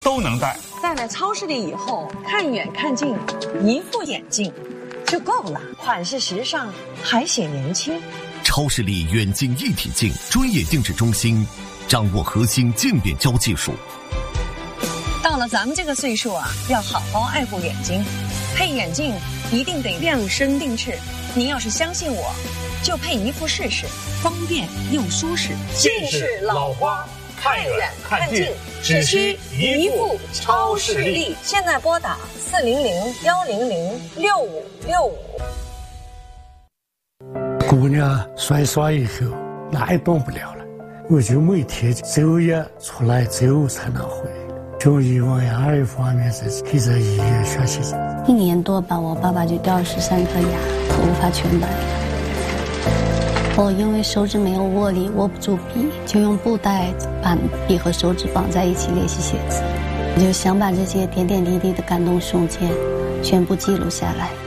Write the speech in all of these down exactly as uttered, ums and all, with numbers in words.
都能戴。 戴了超视力以后，看远看近，一副眼镜就够了，款式时尚，还显年轻。 超视力远近一体镜专业定制中心，掌握核心渐变焦技术。 到了咱们这个岁数啊，要好好爱护眼睛，配眼镜一定得量身定制。您要是相信我，就配一副试试，方便又舒适。 近视老花，看远看近，只需一副超视力。 现在拨打四零零幺零零六五六五。 姑娘摔耍以后，哪也动不了了，我就每天周一出来，周五才能回。中医我呀，二方面是可以在医院学习。 一年多吧，我爸爸就掉了十三颗牙，无法全拔。我因为手指没有握力，握不住笔，就用布带把笔和手指绑在一起练习写字。我就想把这些点点滴滴的感动瞬间全部记录下来。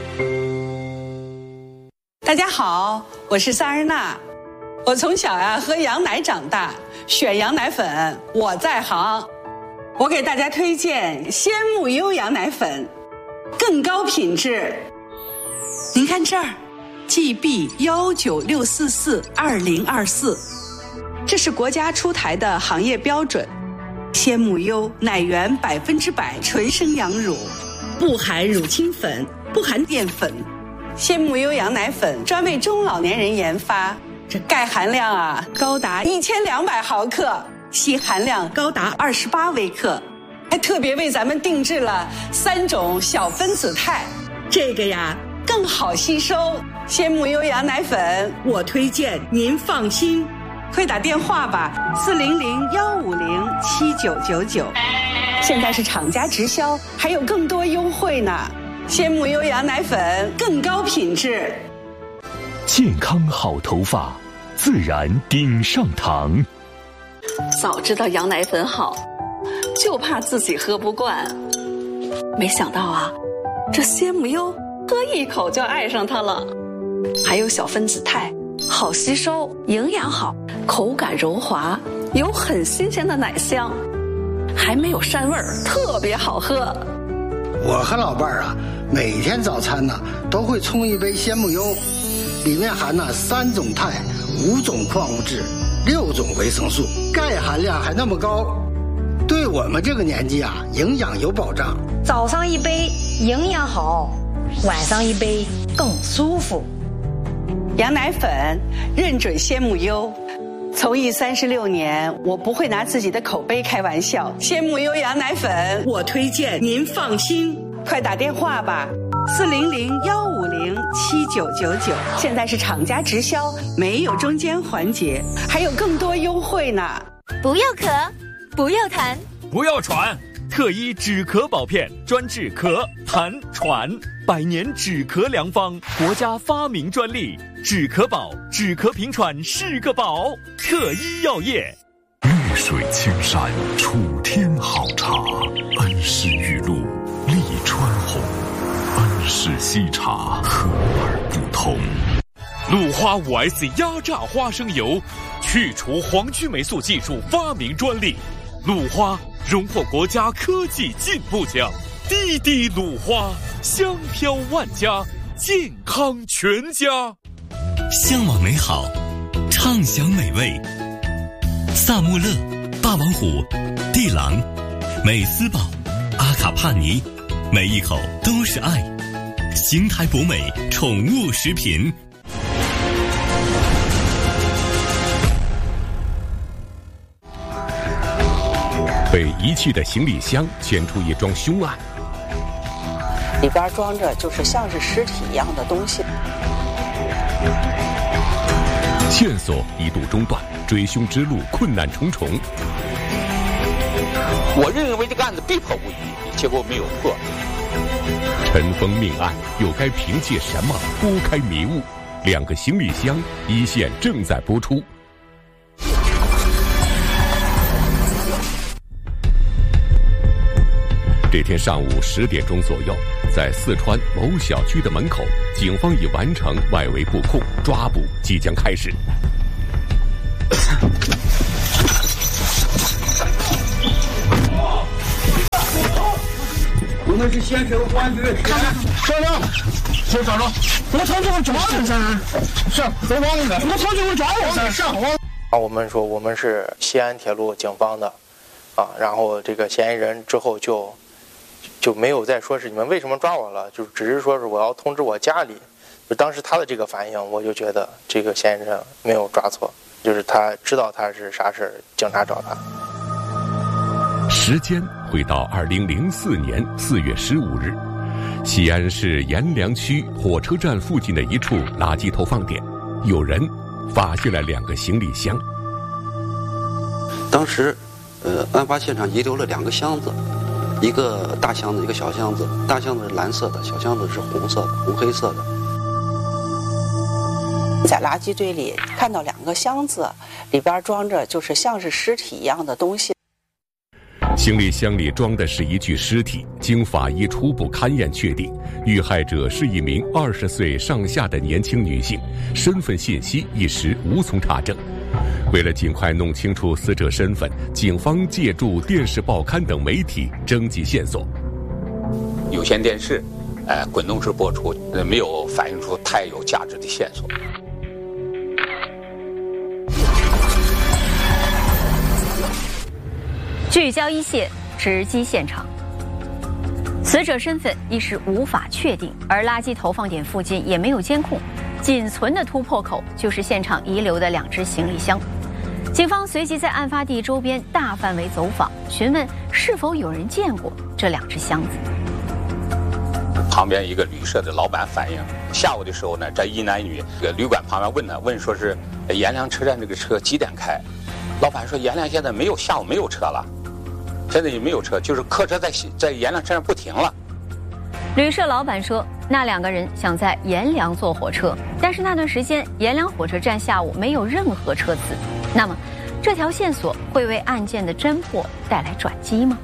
大家好，我是萨尔娜。我从小呀、啊、喝羊奶长大，选羊奶粉我在行。我给大家推荐鲜木优羊奶粉，更高品质。您看这儿 G B 一九六四四二零二四，这是国家出台的行业标准。鲜木优奶源百分之百纯生羊乳，不含乳清粉，不含淀粉。鲜木优羊奶粉专为中老年人研发，这钙含量啊高达一千两百毫克。硒含量高达二十八微克，还特别为咱们定制了三种小分子肽，这个呀更好吸收。鲜木优羊奶粉，我推荐您放心，快打电话吧，四零零幺五零七九九九。现在是厂家直销，还有更多优惠呢。鲜木优羊奶粉更高品质， 健康好头发，自然顶上膛。 早知道羊奶粉好，就怕自己喝不惯。没想到啊，这鲜木优喝一口就爱上它了。还有小分子肽，好吸收，营养好，口感柔滑，有很新鲜的奶香，还没有膻味儿，特别好喝。 我和老伴儿啊，每天早餐呢都会冲一杯鲜木优，里面含了三种肽、五种矿物质。六种维生素，钙含量还那么高，对我们这个年纪啊，营养有保障。 早上一杯营养好，晚上一杯更舒服。 羊奶粉认准鲜木优，从艺三十六年，我不会拿自己的口碑开玩笑。鲜木优羊奶粉，我推荐您放心，快打电话吧。四零零幺五零七九九九，现在是厂家直销，没有中间环节，还有更多优惠呢。 不要咳，不要痰， 不要喘，特医止咳宝片专治咳、痰、喘，百年止咳良方，国家发明专利，止咳宝，止咳平喘是个宝。特医药业， 绿水青山楚天好茶，恩施玉露利川红。恩施西茶，和而不同。 鲁花 五 S 压榨花生油，去除黄曲霉素技术发明专利。鲁花荣获国家科技进步奖。滴滴鲁花，香飘万家，健康全家。 向往美好，畅享美味。萨穆勒、霸王虎、地狼、美斯堡、阿卡帕尼，每一口都是爱。邢台博美宠物食品。 被遗弃的行李箱牵出一桩凶案， 里边装着就是像是尸体一样的东西。 线索一度中断，追凶之路困难重重。 我认为这个案子必破无疑，结果没有破。 尘封命案又该凭借什么拨开迷雾？两个行李箱，一线正在播出。这天上午十点钟左右，在四川某小区的门口，警方已完成外围布控，抓捕即将开始。 们是县城环局。校长，先找着，我同志们抓我噻。是，我忘了，我同志们抓我噻。是，我。 啊，我们说我们是西安铁路警方的，啊，然后这个嫌疑人之后就就没有再说是你们为什么抓我了，就只是说是我要通知我家里。就当时他的这个反应，我就觉得这个嫌疑人没有抓错，就是他知道他是啥事儿，警察找他。 时间回到二零零四年四月十五日，西安市阎良区火车站附近的一处垃圾投放点，有人发现了两个行李箱。 当时，呃，案发现场遗留了两个箱子，一个大箱子，一个小箱子。大箱子是蓝色的，小箱子是红色的，红黑色的。 在垃圾堆里看到两个箱子，里边装着就是像是尸体一样的东西。 行李箱里装的是一具尸体，经法医初步勘验确定，遇害者是一名二十岁上下的年轻女性，身份信息一时无从查证。为了尽快弄清楚死者身份，警方借助电视、报刊等媒体征集线索。 有线电视，呃，滚动式播出，没有反映出太有价值的线索。 聚焦一线，直击现场。死者身份一时无法确定，而垃圾投放点附近也没有监控，仅存的突破口就是现场遗留的两只行李箱。警方随即在案发地周边大范围走访，询问是否有人见过这两只箱子。 旁边一个旅社的老板反映，下午的时候呢，这一男女这个旅馆旁边问呢，问说是阎良车站这个车几点开？老板说阎良现在没有，下午没有车了。现在也没有车，就是客车在在阎良车站不停了。 旅社老板说，那两个人想在阎良坐火车，但是那段时间阎良火车站下午没有任何车次。那么，这条线索会为案件的侦破带来转机吗？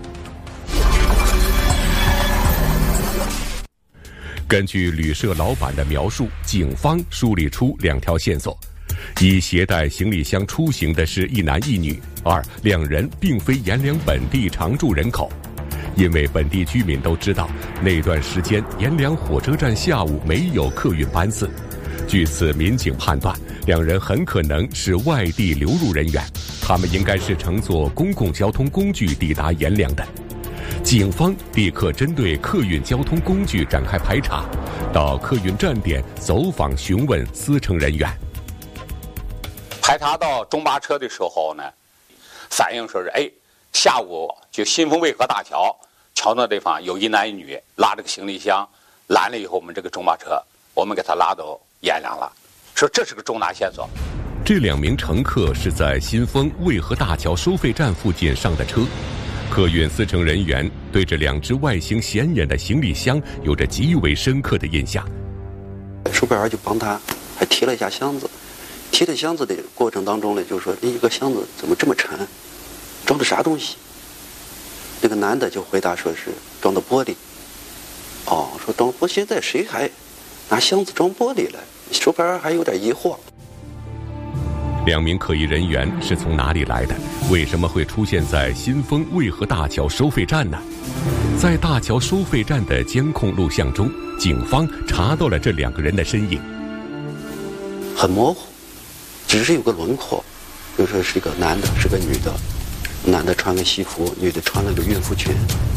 根据旅社老板的描述，警方梳理出两条线索。一，携带行李箱出行的是一男一女；二，两人并非阎良本地常住人口，因为本地居民都知道那段时间阎良火车站下午没有客运班次。据此，民警判断两人很可能是外地流入人员，他们应该是乘坐公共交通工具抵达阎良的。警方立刻针对客运交通工具展开排查，到客运站点走访询问司乘人员。 排查到中巴车的时候呢，反映说是哎，下午就新丰渭河大桥桥那地方有一男一女拉着个行李箱，拦了以后我们这个中巴车，我们给他拉到阎良了，说这是个重大线索。 这两名乘客是在新丰渭河大桥收费站附近上的车，客运司乘人员对这两只外形显眼的行李箱有着极为深刻的印象。 售票员就帮他还提了一下箱子。提着箱子的过程当中呢，就说另一个箱子怎么这么沉，装的啥东西？那个男的就回答说是装的玻璃。哦，说装玻，现在谁还拿箱子装玻璃来？售票员还有点疑惑。 两名可疑人员是从哪里来的？为什么会出现在新丰渭河大桥收费站呢？在大桥收费站的监控录像中，警方查到了这两个人的身影， 很模糊。只是有个轮廓，比如说是一个男的，是个女的，男的穿个西服，女的穿了个孕妇裙。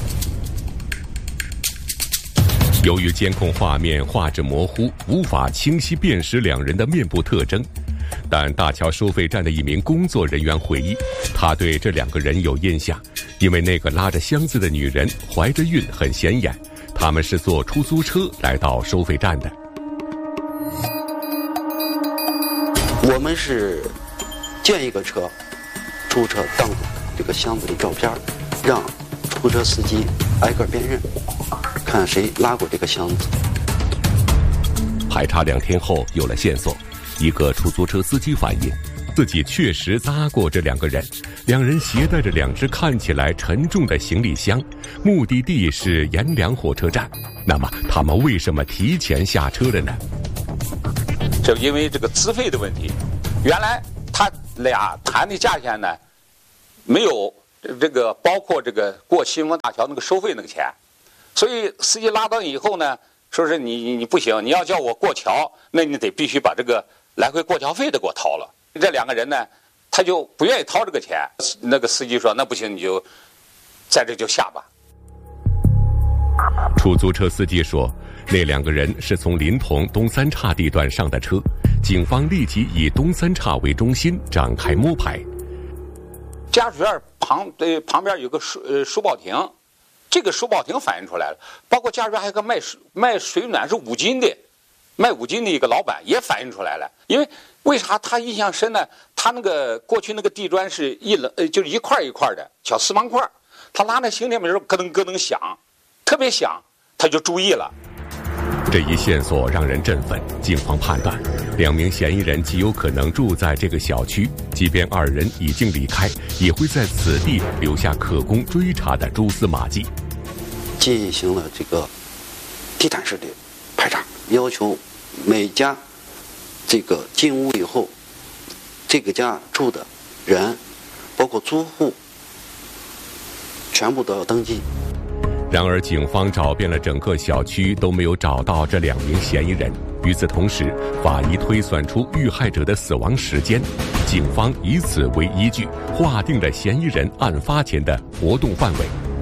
由于监控画面画质模糊，无法清晰辨识两人的面部特征，但大桥收费站的一名工作人员回忆，他对这两个人有印象，因为那个拉着箱子的女人怀着孕很显眼，他们是坐出租车来到收费站的。 我们是建一个车，出租车当着这个箱子的照片，让出租车司机挨个辨认，看谁拉过这个箱子。 排查两天后有了线索，一个出租车司机反映，自己确实拉过这两个人，两人携带着两只看起来沉重的行李箱，目的地是阎良火车站。那么他们为什么提前下车了呢？ 就因为这个资费的问题，原来他俩谈的价钱呢，没有这个包括这个过新丰大桥那个收费那个钱， 所以司机拉到以后呢，说是你你不行，你要叫我过桥，那你得必须把这个来回过桥费得给我掏了。这两个人呢，他就不愿意掏这个钱。那个司机说：“那不行，你就在这就下吧。” 出租车司机说，那两个人是从临潼东三岔地段上的车，警方立即以东三岔为中心展开摸排。 家属院旁呃旁边有个书呃书报亭，这个书报亭反映出来了，包括家属院还有个卖水卖水暖是五金的，卖五金的一个老板也反映出来了。因为为啥他印象深呢？他那个过去那个地砖是一冷呃就是一块一块的小四方块，他拉那行李的时候咯噔咯噔响，特别响，他就注意了。 这一线索让人振奋，警方判断两名嫌疑人极有可能住在这个小区，即便二人已经离开，也会在此地留下可供追查的蛛丝马迹。 进行了这个地毯式的排查，要求每家这个进屋以后，这个家住的人，包括租户，全部都要登记。 然而警方找遍了整个小区都没有找到这两名嫌疑人。与此同时，法医推算出遇害者的死亡时间，警方以此为依据划定了嫌疑人案发前的活动范围。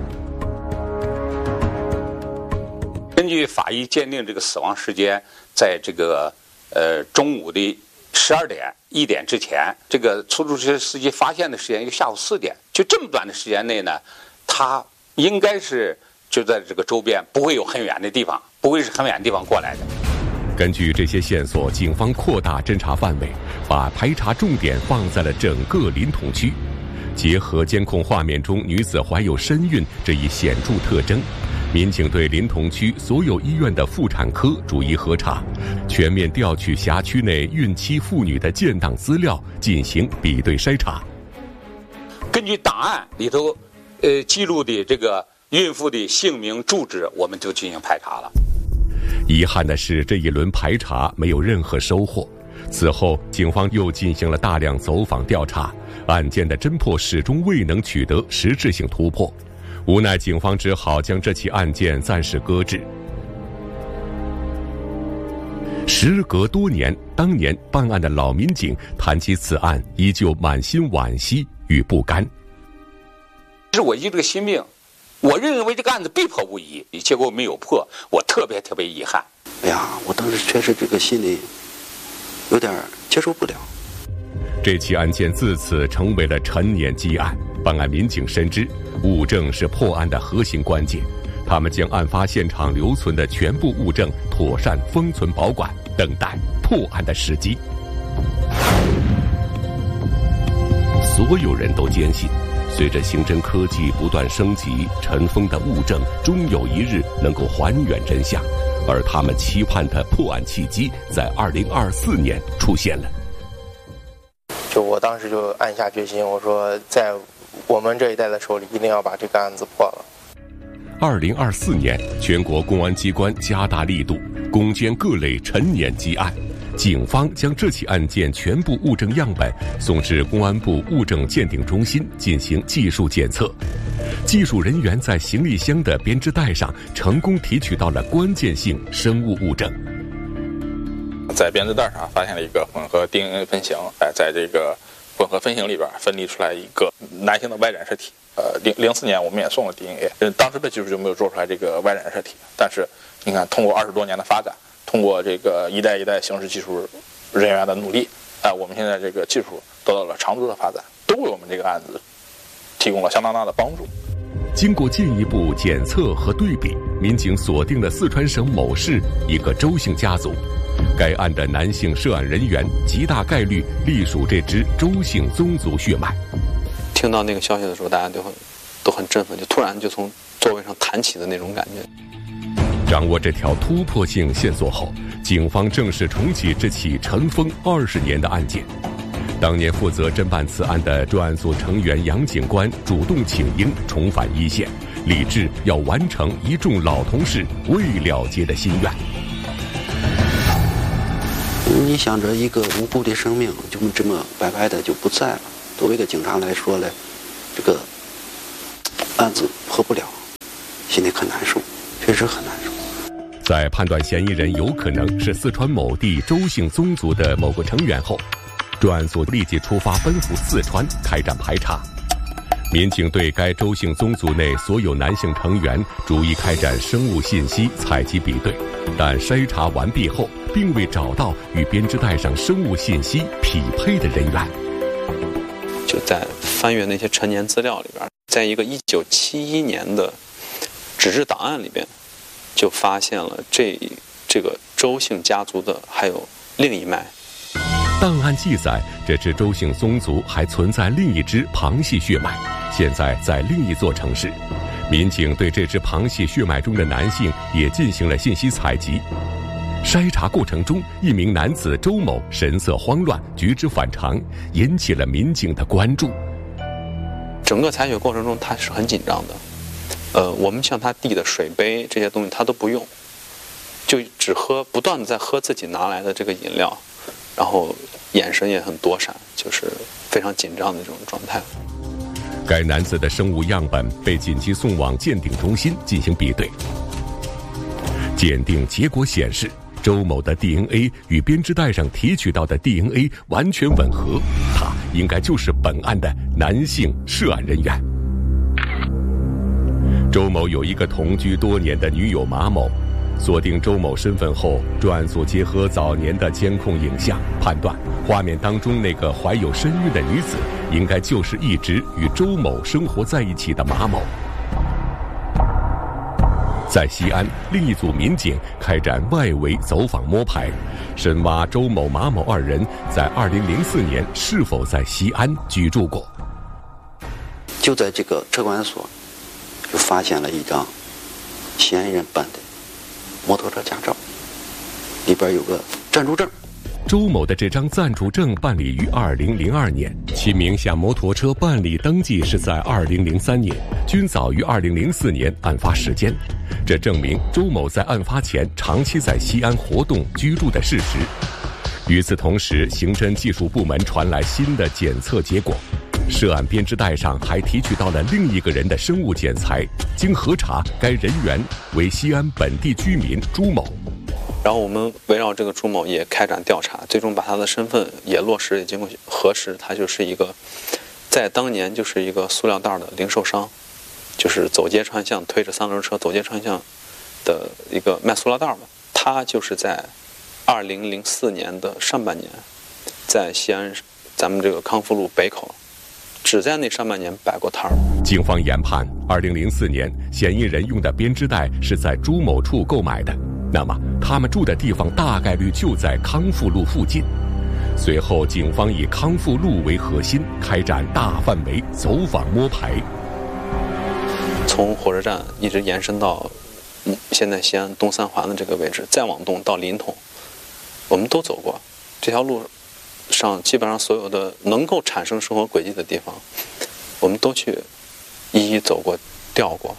根据法医鉴定，这个死亡时间在这个呃中午的十二点一点之前，这个出租车司机发现的时间就下午四点，就这么短的时间内呢，他应该是就在这个周边，不会有很远的地方，不会是很远的地方过来的。 根据这些线索，警方扩大侦查范围，把排查重点放在了整个临潼区。结合监控画面中女子怀有身孕这一显著特征，民警对临潼区所有医院的妇产科逐一核查，全面调取辖区内孕期妇女的建档资料进行比对筛查。 根据档案里头呃记录的这个孕妇的姓名住址，我们就进行排查了。 遗憾的是，这一轮排查没有任何收获。此后警方又进行了大量走访调查，案件的侦破始终未能取得实质性突破，无奈警方只好将这起案件暂时搁置。时隔多年，当年办案的老民警谈起此案，依旧满心惋惜与不甘。 是我一这个心病，我认为这个案子必破无疑，结果没有破，我特别特别遗憾。 哎呀，我当时确实这个心里有点接受不了。 这起案件自此成为了陈年积案，办案民警深知物证是破案的核心关键，他们将案发现场留存的全部物证妥善封存保管，等待破案的时机。所有人都坚信，随着刑侦科技不断升级，尘封的物证终有一日能够还原真相，而他们期盼的破案契机在二零二四年出现了。 就我当时就暗下决心，我说在我们这一代的手里一定要把这个案子破了。 二零二四年，全国公安机关加大力度攻坚各类陈年积案，警方将这起案件全部物证样本送至公安部物证鉴定中心进行技术检测。技术人员在行李箱的编织袋上成功提取到了关键性生物物证。 在编织袋上发现了一个混合 D N A 分型，哎，在这个混合分型里边分离出来一个男性的 Y 染色体。呃，零零四年我们也送了 D N A， 当时的技术就没有做出来这个 Y 染色体，但是你看，通过二十多年的发展，通过这个一代一代刑事技术人员的努力，哎、呃，我们现在这个技术得到了长足的发展，都为我们这个案子提供了相当大的帮助。 经过进一步检测和对比，民警锁定了四川省某市一个周姓家族。该案的男性涉案人员极大概率隶属这支周姓宗族血脉。 听到那个消息的时候，大家都很都很振奋，就突然就从座位上弹起的那种感觉。 掌握这条突破性线索后，警方正式重启这起尘封二十年的案件。当年负责侦办此案的专案组成员杨警官主动请缨重返一线，立志要完成一众老同事未了结的心愿。 你想着一个无辜的生命就这么白白的就不在了，作为一个警察来说呢，这个案子破不了，心里很难受，确实很难受。 在判断嫌疑人有可能是四川某地周姓宗族的某个成员后，专案组立即出发奔赴四川开展排查。民警对该周姓宗族内所有男性成员逐一开展生物信息采集比对，但筛查完毕后并未找到与编织袋上生物信息匹配的人员。 就在翻阅那些陈年资料里边，在一个一九七一年的纸质档案里边，就发现了这这个周姓家族的还有另一脉。 档案记载，这支周姓宗族还存在另一支旁系血脉，现在在另一座城市。民警对这支旁系血脉中的男性也进行了信息采集。筛查过程中，一名男子周某神色慌乱，举止反常，引起了民警的关注。 整个采血过程中，他是很紧张的。呃，我们向他递的水杯这些东西他都不用，就只喝，不断的在喝自己拿来的这个饮料，然后眼神也很躲闪，就是非常紧张的这种状态。 该男子的生物样本被紧急送往鉴定中心进行比对，鉴定结果显示，周某的 D N A 与编织袋上提取到的 D N A 完全吻合，他应该就是本案的男性涉案人员。周某有一个同居多年的女友马某。锁定周某身份后，专案组结合早年的监控影像，判断画面当中那个怀有身孕的女子，应该就是一直与周某生活在一起的马某。在西安，另一组民警开展外围走访摸排，深挖周某、马某二人在二零零四年是否在西安居住过。 就在这个车管所，就发现了一张嫌疑人办的摩托车驾照，里边有个暂住证。 周某的这张暂住证办理于二零零二年，其名下摩托车办理登记是在二零零三年，均早于二零零四年案发时间。这证明周某在案发前长期在西安活动居住的事实。与此同时，刑侦技术部门传来新的检测结果，涉案编织袋上还提取到了另一个人的生物检材，经核查，该人员为西安本地居民朱某。 然后我们围绕这个朱某也开展调查，最终把他的身份也落实，也经过核实，他就是一个在当年就是一个塑料袋的零售商，就是走街串巷推着三轮车走街串巷的一个卖塑料袋的。他就是在二零零四年的上半年，在西安咱们这个康复路北口，只在那上半年摆过摊儿。 警方研判，二零零四年嫌疑人用的编织袋是在朱某处购买的，那么他们住的地方大概率就在康复路附近。随后，警方以康复路为核心，开展大范围走访摸排， 从火车站一直延伸到嗯，现在西安东三环的这个位置，再往东到临潼，我们都走过。这条路上基本上所有的能够产生生活轨迹的地方，我们都去一一走过、调过。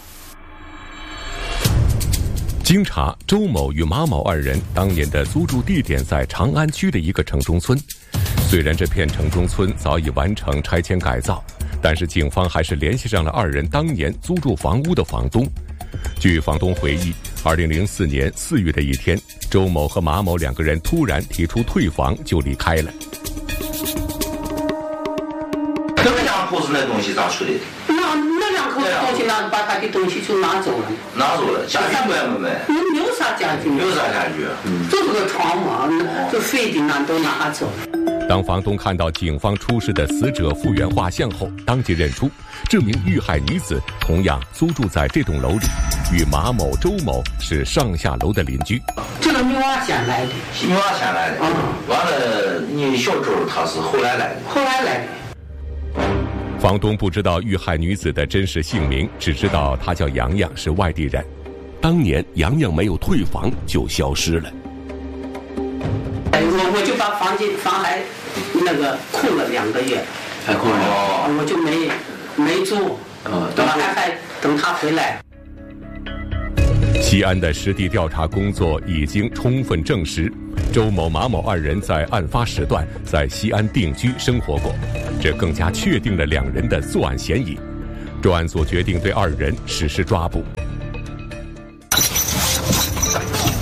经查，周某与马某二人当年的租住地点在长安区的一个城中村。虽然这片城中村早已完成拆迁改造，但是警方还是联系上了二人当年租住房屋的房东。据房东回忆，二零零四年四月的一天，周某和马某两个人突然提出退房就离开了。 那两口子那东西咋处理？ 那那两口子东西拿把他的东西就拿走了。 拿走了，家具买没买？ 没有啥家具。 没有啥家具。 嗯，就是个床嘛，就废的那都拿走了。 当房东看到警方出示的死者复原画像后，当即认出这名遇害女子同样租住在这栋楼里，与马某、周某是上下楼的邻居。 这个女娃先来的， 女娃先来的。嗯，完了，你小周他是后来来的。 后来来的。 房东不知道遇害女子的真实姓名，只知道她叫洋洋，是外地人。当年洋洋没有退房就消失了。 我我就把房间房还那个空了两个月， 还空了， 我就没没住， 嗯， 等还还等他回来。 西安的实地调查工作已经充分证实，周某、马某二人在案发时段在西安定居生活过，这更加确定了两人的作案嫌疑。专案组决定对二人实施抓捕。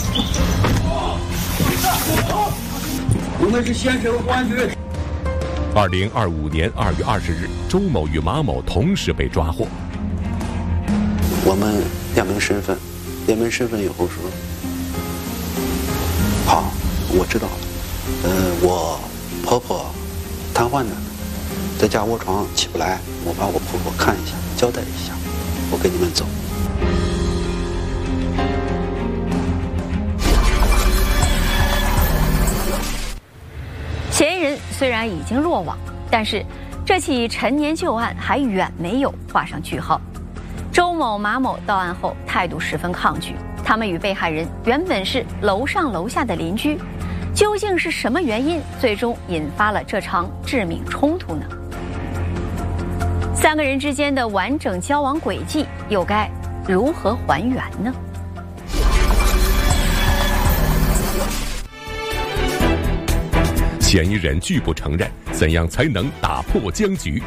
我们是县城公安局。 二零二五年二月二十日，周某与马某同时被抓获。 我们验明身份，验明身份以后说，好，我知道了。呃，我婆婆瘫痪着呢，在家卧床起不来，我把我婆婆看一下，交代一下，我跟你们走。 嫌疑人虽然已经落网，但是这起陈年旧案还远没有画上句号。周某、马某到案后态度十分抗拒，他们与被害人原本是楼上楼下的邻居，究竟是什么原因最终引发了这场致命冲突呢？三个人之间的完整交往轨迹又该如何还原呢？ 嫌疑人拒不承认，怎样才能打破僵局？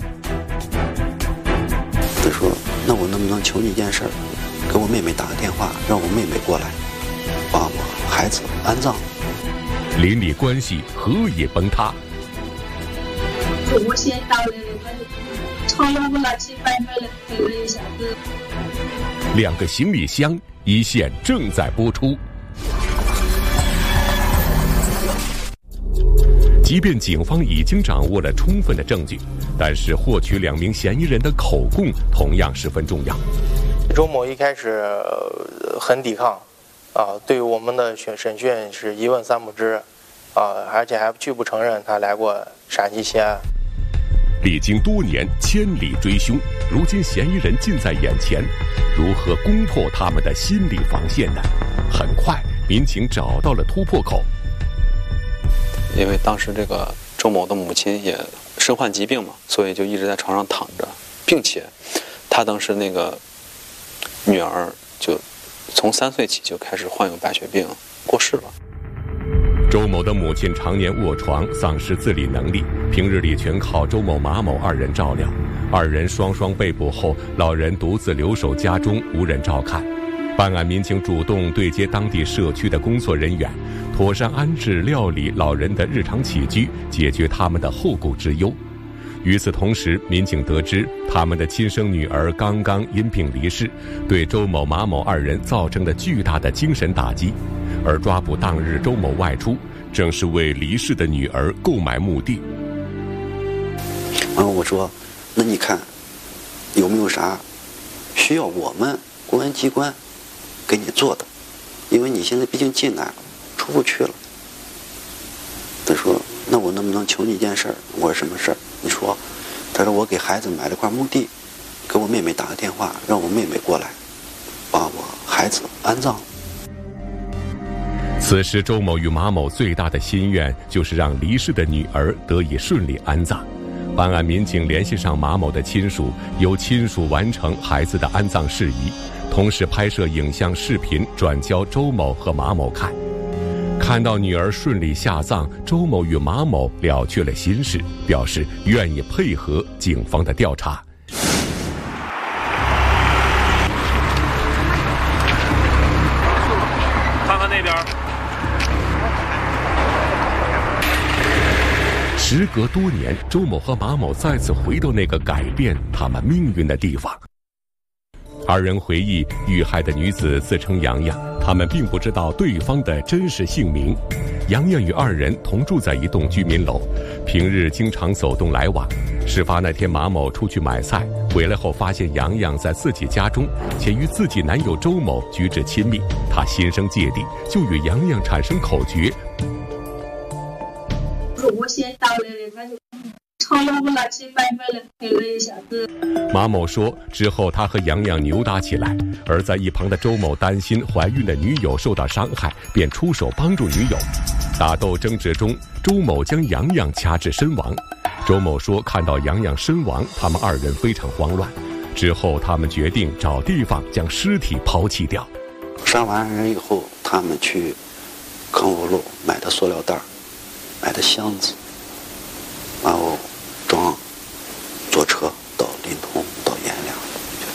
他说：“那我能不能求你一件事儿，给我妹妹打个电话，让我妹妹过来，把我孩子安葬。” 邻里关系何以崩塌？ 我先到了，超了我那几百块了，赔了一下子。 两个行李箱，一线正在播出。即便警方已经掌握了充分的证据，但是获取两名嫌疑人的口供同样十分重要。 周某一开始很抵抗，啊，对于我们的审审讯是一问三不知，啊，而且还拒不承认他来过陕西西安。 历经多年千里追凶，如今嫌疑人近在眼前，如何攻破他们的心理防线呢？很快，民警找到了突破口。 因为当时这个周某的母亲也身患疾病嘛，所以就一直在床上躺着，并且他当时那个女儿就从三岁起就开始患有白血病，过世了。 周某的母亲常年卧床，丧失自理能力，平日里全靠周某、马某二人照料。二人双双被捕后，老人独自留守家中，无人照看。办案民警主动对接当地社区的工作人员，妥善安置料理老人的日常起居，解决他们的后顾之忧。与此同时，民警得知他们的亲生女儿刚刚因病离世，对周某、马某二人造成了巨大的精神打击。而抓捕当日周某外出，正是为离世的女儿购买墓地。 然后我说，那你看有没有啥需要我们公安机关给你做的？因为你现在毕竟进来了，出不去了。他说，那我能不能求你一件事儿？我说什么事儿？你说，他说我给孩子买了块墓地，给我妹妹打个电话，让我妹妹过来把我孩子安葬。 此时周某与马某最大的心愿就是让离世的女儿得以顺利安葬。办案民警联系上马某的亲属，由亲属完成孩子的安葬事宜，同时拍摄影像视频转交周某和马某看。看到女儿顺利下葬，周某与马某了却了心事，表示愿意配合警方的调查。 看看那边。 时隔多年，周某和马某再次回到那个改变他们命运的地方。二人回忆，遇害的女子自称洋洋，他们并不知道对方的真实姓名。洋洋与二人同住在一栋居民楼，平日经常走动来往。事发那天，马某出去买菜，回来后发现洋洋在自己家中，且与自己男友周某举止亲密，他心生芥蒂，就与洋洋产生口角。 我先到了，他就超了我那几百块了，赔了一下子。 马某说，之后他和洋洋扭打起来，而在一旁的周某担心怀孕的女友受到伤害，便出手帮助女友。打斗争执中，周某将洋洋掐制身亡。周某说，看到洋洋身亡，他们二人非常慌乱。之后他们决定找地方将尸体抛弃掉。 杀完人以后，他们去康复路买的塑料袋，买的箱子，然后装